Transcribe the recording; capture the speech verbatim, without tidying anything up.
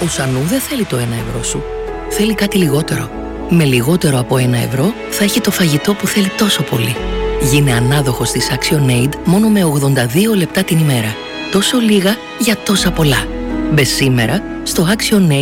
Ο Σανού δεν θέλει το ένα ευρώ σου. Θέλει κάτι λιγότερο. Με λιγότερο από ένα ευρώ θα έχει το φαγητό που θέλει τόσο πολύ. Γίνε ανάδοχος της ActionAid μόνο με ογδόντα δύο λεπτά την ημέρα. Τόσο λίγα για τόσα πολλά. Μπες σήμερα στο ActionAid.